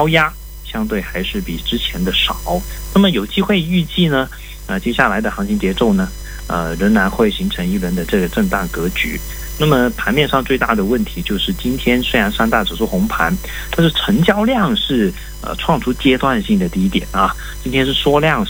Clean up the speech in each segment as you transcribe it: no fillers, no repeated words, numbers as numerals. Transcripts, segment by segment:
抛压相对还是比之前的少。那么有机会预计呢，接下来的行情节奏呢，仍然会形成一轮的这个震荡格局。那么盘面上最大的问题就是今天虽然三大指数红盘，但是成交量是创出阶段性的低点啊。今天是缩量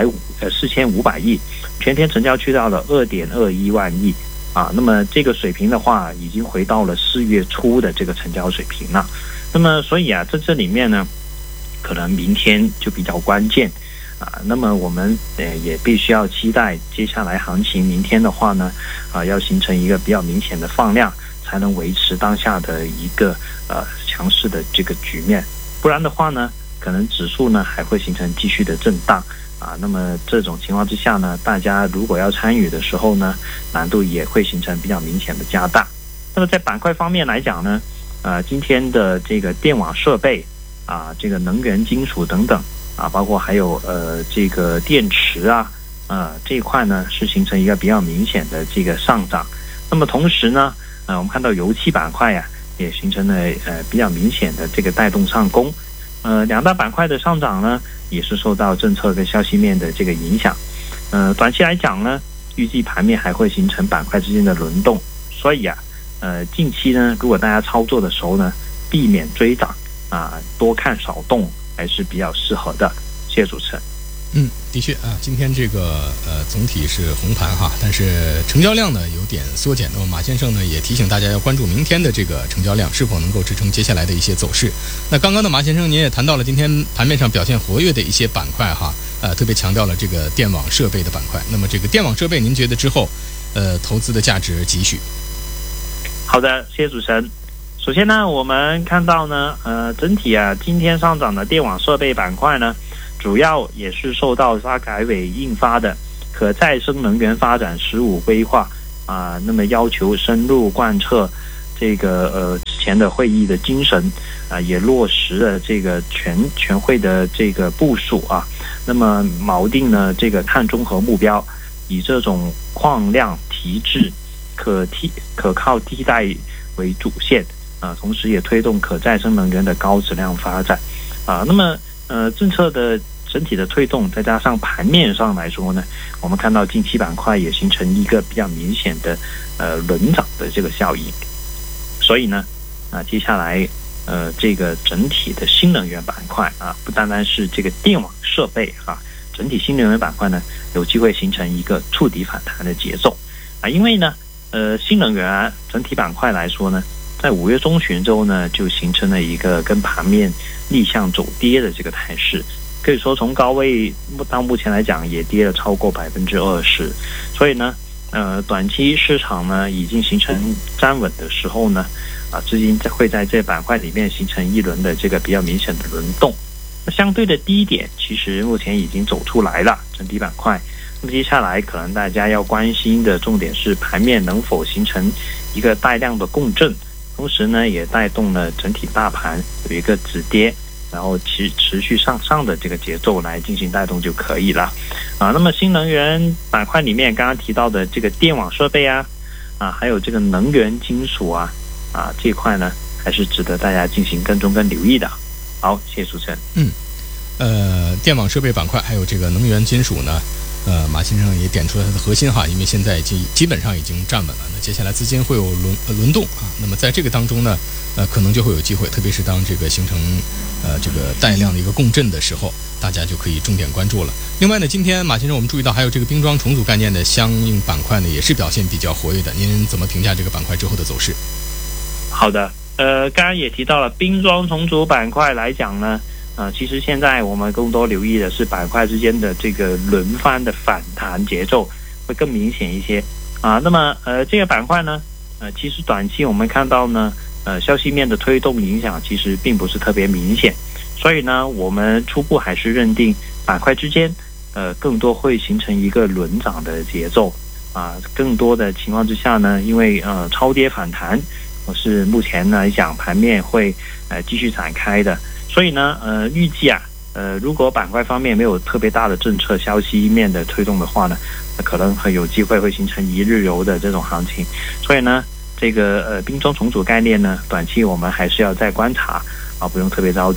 4500亿，全天成交去到了2.21万亿啊。那么这个水平的话，已经回到了4月初的这个成交水平了。那么所以在这里面呢，可能明天就比较关键啊。那么我们也必须要期待接下来行情明天的话呢，要形成一个比较明显的放量，才能维持当下的一个强势的这个局面。不然的话呢，可能指数呢还会形成继续的震荡啊。那么这种情况之下呢，大家如果要参与的时候呢，难度也会形成比较明显的加大。那么在板块方面来讲呢，今天的这个电网设备啊，这个能源金属等等啊，包括还有这个电池这一块呢是形成一个比较明显的这个上涨。那么同时呢，我们看到油气板块也形成了比较明显的这个带动上攻。两大板块的上涨呢，也是受到政策跟消息面的这个影响。短期来讲呢，预计盘面还会形成板块之间的轮动，所以近期呢，如果大家操作的时候呢，避免追涨多看少动还是比较适合的。谢谢主持人。 的确今天这个总体是红盘哈，但是成交量呢有点缩减。那么马先生呢也提醒大家要关注明天的这个成交量是否能够支撑接下来的一些走势。那刚刚的马先生您也谈到了今天盘面上表现活跃的一些板块哈，特别强调了这个电网设备的板块。那么这个电网设备您觉得之后投资的价值几许？ 好的，谢谢主持人。首先呢，我们看到呢，整体今天上涨的电网设备板块呢，主要也是受到发改委印发的可再生能源发展15规划那么要求深入贯彻这个之前的会议的精神也落实了这个全会的这个部署那么锚定了这个碳中和目标，以这种矿量提质可靠替代为主线同时也推动可再生能源的高质量发展那么政策的整体的推动，再加上盘面上来说呢，我们看到近期板块也形成一个比较明显的轮涨的这个效应。所以呢接下来这个整体的新能源板块不单单是这个电网设备整体新能源板块呢有机会形成一个触底反弹的节奏因为呢新能源整体板块来说呢，在5月中旬之后呢，就形成了一个跟盘面逆向走跌的这个态势，可以说从高位到目前来讲也跌了超过20%。所以呢短期市场呢已经形成站稳的时候呢资金会在这板块里面形成一轮的这个比较明显的轮动。那相对的低点其实目前已经走出来了，整体板块。那么接下来可能大家要关心的重点是盘面能否形成一个带量的共振，同时呢也带动了整体大盘有一个止跌然后持续向上的这个节奏来进行带动就可以了那么新能源板块里面刚刚提到的这个电网设备还有这个能源金属这一块呢还是值得大家进行跟踪跟留意的。好，谢谢主持人。 电网设备板块还有这个能源金属呢马先生也点出了它的核心哈，因为现在基本上已经站稳了，那接下来资金会有轮动那么在这个当中呢可能就会有机会，特别是当这个形成这个带量的一个共振的时候，大家就可以重点关注了。另外呢，今天马先生我们注意到还有这个冰装重组概念的相应板块呢也是表现比较活跃的，您怎么评价这个板块之后的走势？ 好的，刚刚也提到了冰装重组板块来讲呢其实现在我们更多留意的是板块之间的这个轮番的反弹节奏会更明显一些那么这个板块呢其实短期我们看到呢消息面的推动影响其实并不是特别明显，所以呢我们初步还是认定板块之间更多会形成一个轮涨的节奏更多的情况之下呢，因为超跌反弹是目前来讲盘面会继续展开的。所以呢预计如果板块方面没有特别大的政策消息面的推动的话呢，可能很有机会会形成一日游的这种行情。所以呢这个冰装重组概念呢短期我们还是要再观察不用特别着急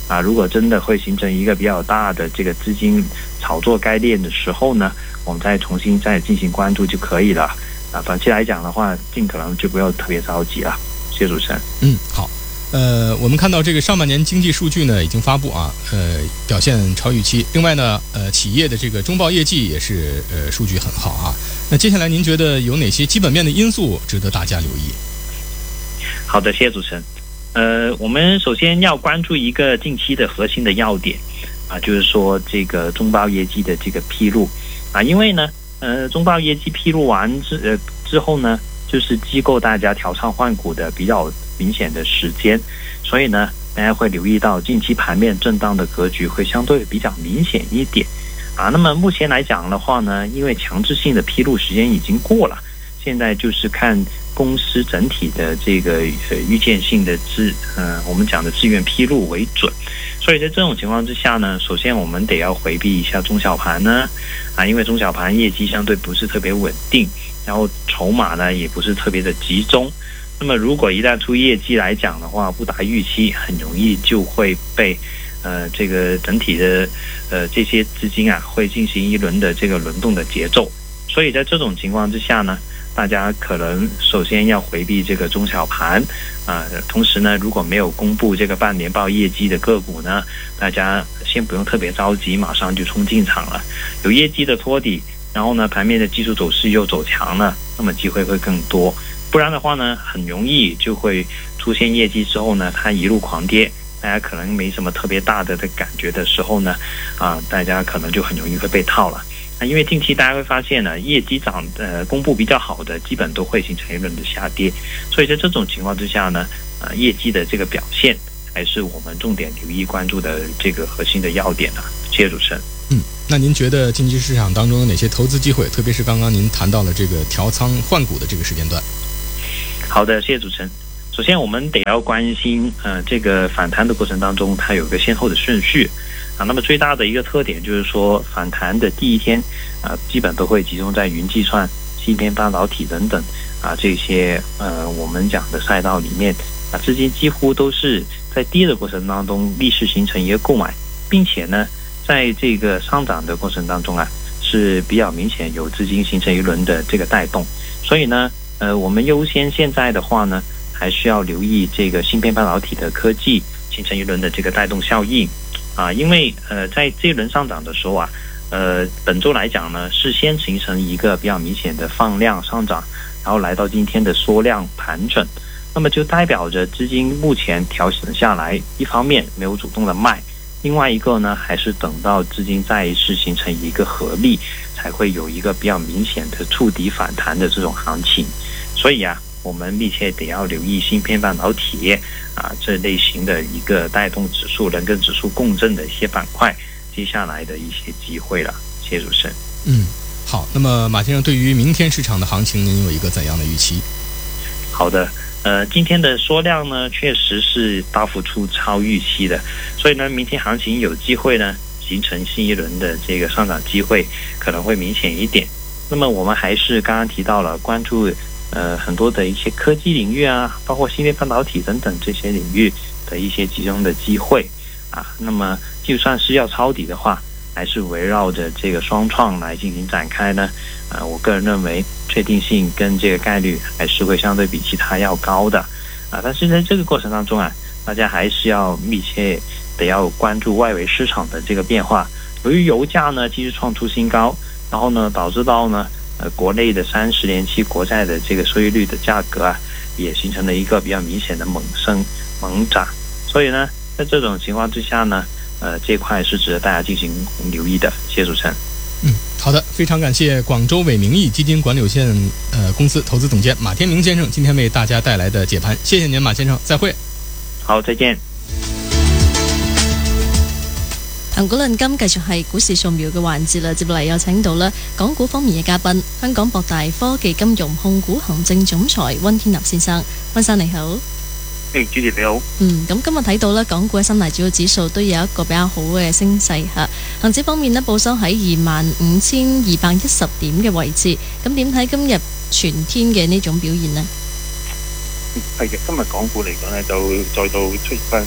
如果真的会形成一个比较大的这个资金炒作概念的时候呢，我们再重新进行关注就可以了。短期来讲的话，尽可能就不要特别着急了。谢谢主持人。 好。我们看到这个上半年经济数据呢已经发布啊，表现超预期。另外呢，企业的这个中报业绩也是数据很好啊。那接下来您觉得有哪些基本面的因素值得大家留意？ 好的，谢谢主持人。我们首先要关注一个近期的核心的要点就是说这个中报业绩的这个披露因为呢，中报业绩披露完之后呢，就是机构大家调仓换股的比较明显的时间，所以呢，大家会留意到近期盘面震荡的格局会相对比较明显一点那么目前来讲的话呢，因为强制性的披露时间已经过了，现在就是看公司整体的这个预见性的我们讲的自愿披露为准。所以在这种情况之下呢，首先我们得要回避一下中小盘呢因为中小盘业绩相对不是特别稳定，然后筹码呢也不是特别的集中。那么如果一旦出业绩来讲的话，不达预期，很容易就会被这个整体的这些资金会进行一轮的这个轮动的节奏。所以在这种情况之下呢，大家可能首先要回避这个中小盘同时呢，如果没有公布这个半年报业绩的个股呢，大家先不用特别着急，马上就冲进场了。有业绩的托底，然后呢，盘面的技术走势又走强了，那么机会会更多。不然的话呢，很容易就会出现业绩之后呢，它一路狂跌，大家可能没什么特别大的感觉的时候呢，大家可能就很容易会被套了。因为近期大家会发现呢，业绩公布比较好的，基本都会形成一轮的下跌，所以在这种情况之下呢，业绩的这个表现还是我们重点留意关注的这个核心的要点谢谢主持人。 那您觉得近期市场当中有哪些投资机会？特别是刚刚您谈到了这个调仓换股的这个时间段。 好的，谢谢主持人。首先我们得要关心这个反弹的过程当中，它有一个先后的顺序那么最大的一个特点就是说，反弹的第一天基本都会集中在云计算、芯片半导体等等这些我们讲的赛道里面资金几乎都是在跌的过程当中逆势形成一个购买，并且呢，在这个上涨的过程当中是比较明显有资金形成一轮的这个带动。所以呢我们优先现在的话呢，还需要留意这个芯片半导体的科技形成一轮的这个带动效应因为在这一轮上涨的时候本周来讲呢，是先形成一个比较明显的放量上涨，然后来到今天的缩量盘整，那么就代表着资金目前调整下来，一方面没有主动的卖，另外一个呢，还是等到资金再一次形成一个合力，才会有一个比较明显的触底反弹的这种行情。所以我们密切得要留意芯片半导体这类型的一个带动指数能跟指数共振的一些板块，接下来的一些机会了。谢谢主持人。 好，那么马先生对于明天市场的行情，您有一个怎样的预期？ 好的，今天的缩量呢，确实是大幅出超预期的，所以呢，明天行情有机会呢，形成新一轮的这个上涨机会，可能会明显一点。那么我们还是刚刚提到了关注很多的一些科技领域包括芯片半导体等等这些领域的一些集中的机会那么就算是要抄底的话，还是围绕着这个双创来进行展开呢我个人认为确定性跟这个概率还是会相对比其他要高的但是在这个过程当中大家还是要密切得要关注外围市场的这个变化。由于油价呢继续创出新高，然后呢导致到呢国内的30年期国债的这个收益率的价格也形成了一个比较明显的猛涨，所以呢，在这种情况之下呢，这块是值得大家进行留意的。谢谢主持人。 好的，非常感谢广州伟明义基金管理有限公司投资总监马天明先生今天为大家带来的解盘，谢谢您，马先生，再会。 好，再见。 恒股論金繼續係股市掃描嘅環節啦，接落嚟有請到啦港股方面嘅嘉賓，香港博大科技金融控股行政總裁温天立先生。温生你好。 主持你好。 咁今日睇到咧，港股嘅三大主要指數都有一個比較好嘅升勢嚇。恒指方面咧，報收喺25,210點嘅位置。咁點睇今日全天嘅呢種表現呢？ 係嘅，今日港股嚟講咧，就再度出現翻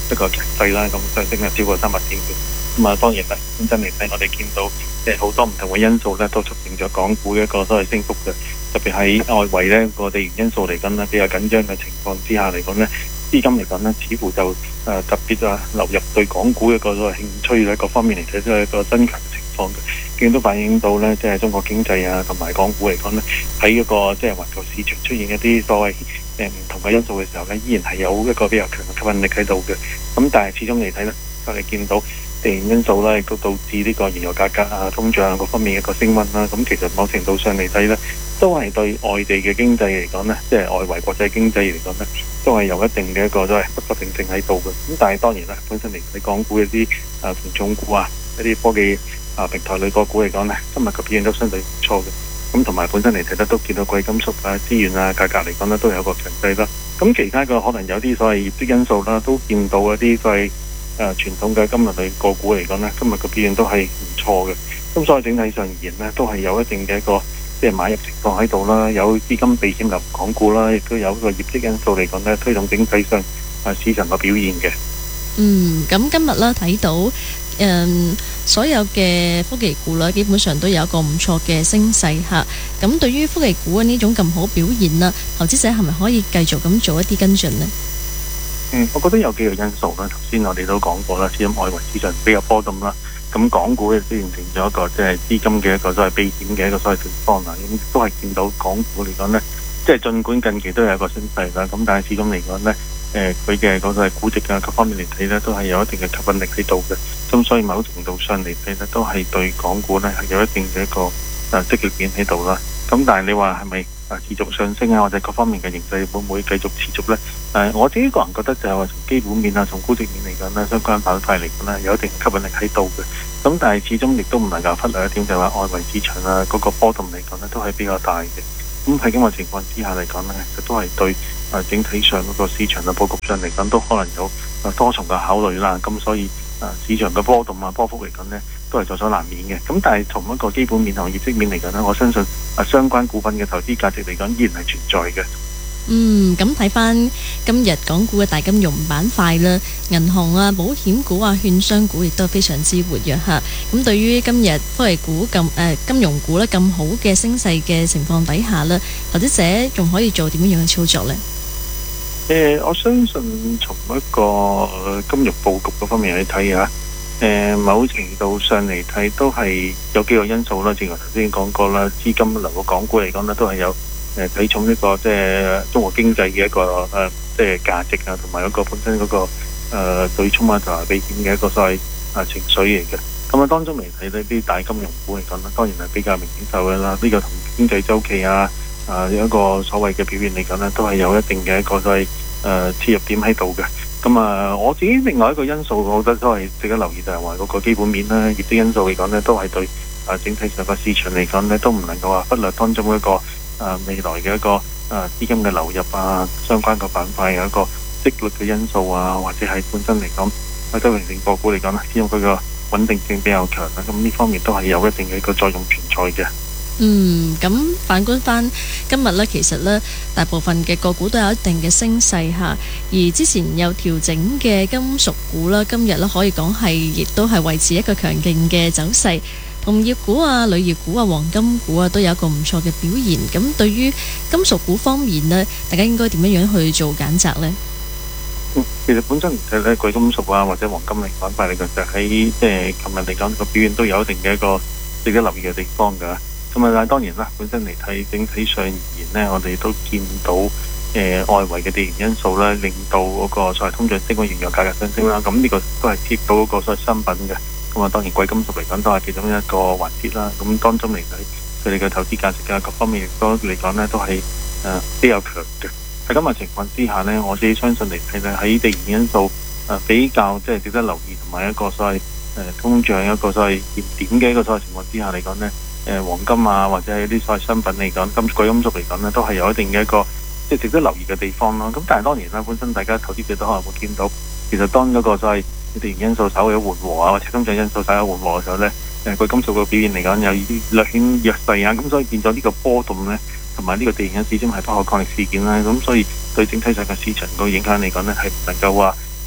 一個強勢啦，咁上升係超過300點嘅。咁啊，當然啦，本身嚟睇，我哋見到好多唔同嘅因素咧，都促成咗港股嘅一個所謂升幅嘅。特別喺外圍咧個地緣因素嚟講咧比較緊張嘅情況之下嚟講咧，資金嚟講咧似乎就特別流入對港股嘅一個所謂興趣咧，各方面嚟睇都係一個增強嘅情況嘅。亦都反映到咧，即係中國經濟啊同埋港股嚟講咧，喺一個即係環球市場出現一啲所謂唔同嘅因素嘅時候咧，依然係有一個比較強嘅吸引力喺度嘅。咁但係始終嚟睇咧，我哋見到地緣因素咧，亦都導致呢個燃油價格啊、通脹各方面嘅一個升溫啦。咁其實某程度上嚟睇咧，都係對外地嘅經濟嚟講咧，即係外圍國際經濟嚟講咧，都係有一定嘅一個都係不確定性喺度嘅。咁但係當然啦，本身嚟睇港股一啲權重股啊、一啲科技平台類個股嚟講咧，今日嘅表現都相對唔錯嘅。咁同埋本身嚟睇咧，都見到貴金屬啊、資源啊價格嚟講咧，都有個強勢啦。咁其他嘅可能有啲所謂業績因素啦，都見到一啲所謂傳統嘅金融類個股嚟講咧，今日嘅表現都係唔錯嘅。咁所以整體上而言咧，都係有一定嘅一個即係買入情況喺度啦，有資金避險入港股啦，亦都有一個業績因素嚟講咧，推動整體上市場嘅表現嘅。 咁今日啦睇到所有嘅科技股啦，基本上都有一個唔錯嘅升勢嚇。咁對於科技股嘅呢種咁好表現啦，投資者係咪可以繼續咁做一啲跟進呢？ 我覺得有幾個因素啦。頭先我哋都講過啦，始終外圍市場比較波動啦。咁港股亦都形成咗一個即係資金嘅一個所謂避險嘅一個所謂地方啦。咁都係見到港股嚟講呢，即係儘管近期都有一個升勢啦，咁但係始終嚟講呢，佢嘅嗰個係估值啊各方面嚟睇呢，都係有一定嘅吸引力喺度嘅。咁所以某程度上嚟睇呢，都係對港股呢係有一定嘅一個積極面喺度啦。咁但係你話係咪持續上升啊，或者各方面嘅形勢會唔會繼續持續呢？我自己個人覺得就係話從基本面啊、從估值面嚟講呢，相關板塊嚟講呢，有一定吸引力喺度嘅。咁但係始終亦都唔能夠忽略一點，就係話外圍市場啊嗰個波動嚟講呢，都係比較大嘅。咁喺咁嘅情況之下嚟講呢，其實都係對整體上嗰個市場嘅佈局上嚟講，都可能有多重嘅考慮啦。咁所以市場嘅波動啊、波幅嚟講呢，都係在所難免嘅。咁但係從一個基本面同業績面嚟講呢，我相信相關股份嘅投資價值嚟講依然係存在嘅。 咁睇翻今日港股嘅大金融板塊啦，銀行啊、保險股啊、券商股亦都非常之活躍嚇。咁對於今日科技股金融股咧咁好嘅升勢嘅情況底下咧，投資者仲可以做點樣嘅操作呢？ 我相信從一個金融佈局嗰方面去睇啊，某程度上嚟睇都係有幾個因素啦。正如頭先講過啦，資金流到港股嚟講咧，都係有睇重呢個即係中國經濟嘅一個即係價值啊，同埋一個本身嗰個對沖啊同埋避險嘅一個所謂情緒嚟嘅。咁當中嚟睇呢啲大金融股嚟講咧，當然係比較明顯受嘅啦。呢個同經濟週期有一個所謂嘅表現嚟講咧，都係有一定嘅一個所謂切入點喺度嘅。咁我自己另外一個因素，我覺得都係值得留意，就係話嗰個基本面啦、業績因素嚟講咧，都係對整體上個市場嚟講咧，都唔能夠話忽略當中一個未來嘅一個資金嘅流入啊，相關個板塊有一個息率嘅因素啊，或者係本身嚟講喺周期性個股嚟講咧，因為佢個穩定性比較強啦，咁呢方面都係有一定嘅一個作用存在嘅。 咁反觀翻今日呢，其實呢大部分嘅個股都有一定嘅升勢嚇，而之前有調整嘅金屬股啦，今日呢可以講係亦都係維持一個強勁嘅走勢。銅業股啊、鋁業股啊、黃金股啊，都有一個唔錯嘅表現。咁對於金屬股方面呢，大家應該點樣去做揀擇呢？ 其實本身嚟睇咧，貴金屬啊或者黃金類板塊嚟講，就喺即係琴日嚟講個表現都有一定嘅一個值得留意嘅地方㗎。咁但係當然啦，本身嚟睇整體上而言呢，我哋都見到外圍嘅地緣因素咧，令到嗰個所謂通脹升溫、原油價格上升啦。咁呢個都係貼到嗰個所謂商品嘅。咁當然貴金屬嚟講都係其中一個環節啦。咁當中嚟睇，佢哋嘅投資價值啊各方面亦都嚟講呢，都係比較強嘅。喺咁嘅情況之下呢，我自己相信嚟睇呢，喺地緣因素比較即係值得留意，同埋一個所謂通脹一個所謂熱點嘅一個所謂情況之下嚟講呢，黃金啊或者係一啲所謂商品嚟講，貴金屬嚟講呢，都係有一定嘅一個即係值得留意嘅地方咯。咁但係當然啦，本身大家投資者都可能會見到，其實當嗰個所謂地緣因素稍微緩和啊，或者通脹因素稍微緩和嘅時候呢，貴金屬嘅表現嚟講有略顯弱勢啊，咁所以變咗呢個波動呢，同埋呢個地緣始終係不可抗力事件啦，咁所以對整體上嘅市場個影響嚟講呢，係唔能夠話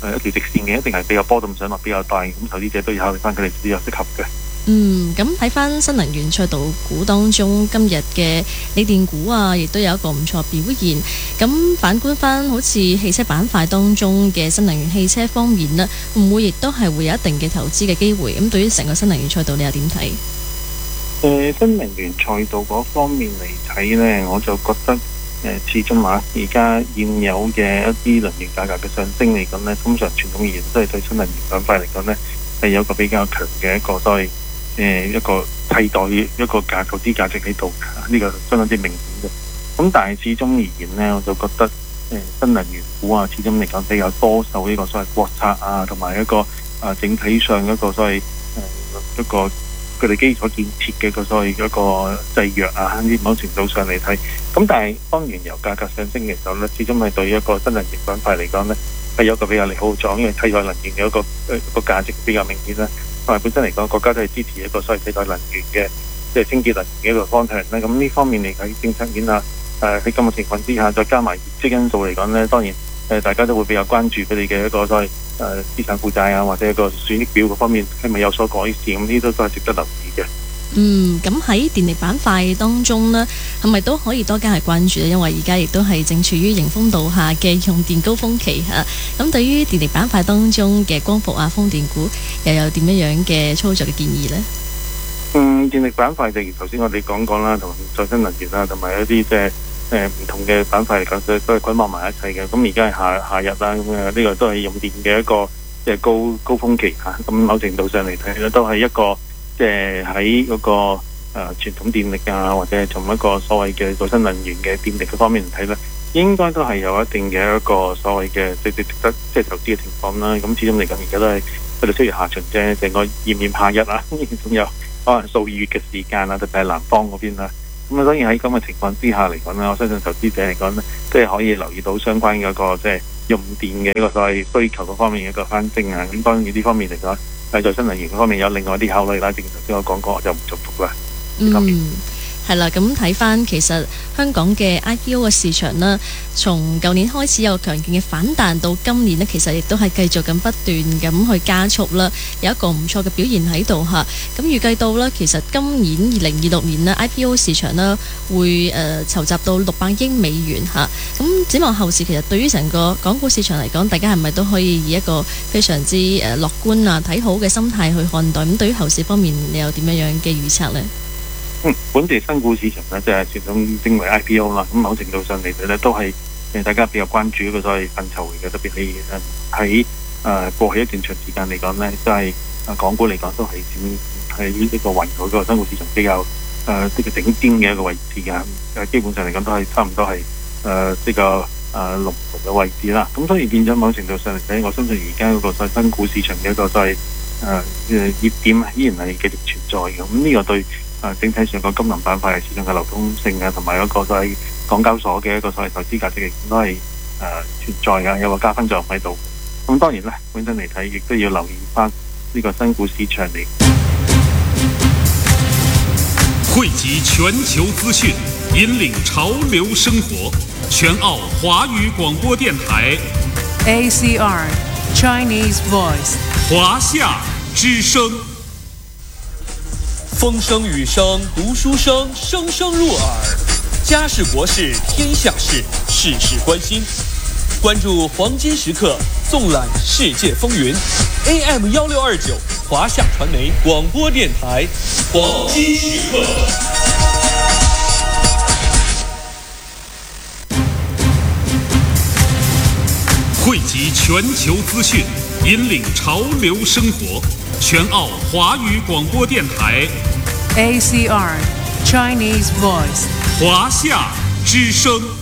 一條直線嘅，一定係比較波動上落比較大，咁投資者都要考慮翻佢哋比較適合嘅。 咁睇翻新能源賽道股當中，今日嘅鋰電股啊，亦都有一個唔錯表現。咁反觀翻好似汽車板塊當中嘅新能源汽車方面呢，會唔會亦都係會有一定嘅投資嘅機會？咁對於成個新能源賽道，你又點睇？ 新能源賽道嗰方面嚟睇呢，我就覺得始終而家現有嘅一啲能源價格嘅上升嚟講呢，通常傳統而言都係對新能源板塊嚟講呢，係有個比較強嘅一個所謂一個替代一個投資價值喺度，呢個相當之明顯嘅。咁但係始終而言呢，我就覺得新能源股啊，始終嚟講比較多受呢個所謂國策啊，同埋一個整體上一個所謂一個佢哋基礎建設嘅一個所謂一個制約啊，喺某程度上嚟睇。咁但係當原油價格上升嘅時候呢，始終係對一個新能源板塊嚟講呢，係有一個比較利好嘅作用，因為替代能源嘅一個價值比較明顯啦。同埋本身嚟講，國家都係支持一個所謂替代能源嘅，即係清潔能源嘅一個方向咧。咁呢方面嚟睇，政策面啊，喺咁嘅情況之下，再加埋業績因素嚟講呢，當然大家都會比較關注佢哋嘅一個所謂資產負債啊，或者一個損益表嗰方面係咪有所改善？咁呢啲都係值得留意嘅。 咁喺電力板塊當中呢，係咪都可以多加係關注咧？因為而家亦都係正處於迎風倒下嘅用電高峰期嚇。咁對於電力板塊當中嘅光伏啊、風電股，又有點樣嘅操作嘅建議呢？ 電力板塊正如頭先我哋講過啦，同再生能源啦，同埋一啲即係唔同嘅板塊嚟講，都係捆綁埋一齊嘅。咁而家係夏日啦，咁呢個都係用電嘅一個即係高峰期嚇。咁某程度上嚟睇咧，都係一個即係喺嗰個傳統電力啊，或者從一個所謂嘅再生能源嘅電力嘅方面嚟睇咧，應該都係有一定嘅一個所謂嘅值得即係投資嘅情況啦。咁始終嚟講，而家都係去到7月下旬啫，成個炎炎夏日啊，仲有可能數月嘅時間啊，特別係南方嗰邊啦。咁啊，當然喺咁嘅情況之下嚟講咧，我相信投資者嚟講咧，都係可以留意到相關嘅一個即係用電嘅一個所謂需求嗰方面嘅一個翻升啊。咁當然呢方面嚟講，喺再生能源嗰方面有另外啲考慮啦。正如頭先我講過，我就唔重複啦。 係啦，咁睇翻其實香港嘅 IPO 嘅市場啦，從舊年開始有強勁嘅反彈，到今年呢，其實亦都係繼續咁不斷咁去加速啦，有一個唔錯嘅表現喺度嚇。咁預計到呢，其實今年2026年呢 IPO 市場呢會籌集到600億美元嚇。咁展望後市，其實對於成個港股市場嚟講，大家係咪都可以以一個非常之樂觀啊、睇好嘅心態去看待？咁對於後市方面，你有點樣嘅預測呢？ 本地新股市場咧，即係傳統稱為 IPO 啦。咁某程度上嚟睇咧，都係大家比較關注一個所謂範疇嚟嘅。特別係喺過去一段長時間嚟講咧，都係港股嚟講都係喺呢個環球個新股市場比較呢個頂尖嘅一個位置嘅。基本上嚟講都係差唔多係呢個龍頭嘅位置啦。咁所以變咗某程度上嚟睇，我相信而家嗰個所謂新股市場嘅一個所謂熱點依然係繼續存在嘅。咁呢個對整體上個金融板塊市場嘅流通性啊，同埋一個所謂港交所嘅一個所謂投資價值亦都係存在嘅，有個加分作用喺度。咁當然咧，本身嚟睇亦都要留意翻呢個新股市場嚟。 匯集全球資訊，引領潮流生活。全澳華語廣播電台 ACR Chinese Voice 華夏之聲。風聲雨聲讀書聲，聲聲入耳。家事國事天下事，事事關心。關注黃金時刻，縱覽世界風雲。AM1629華夏傳媒廣播電台，黃金時刻。匯集全球資訊，引領潮流生活。全澳華語廣播電台 ACR Chinese Voice 華夏之聲。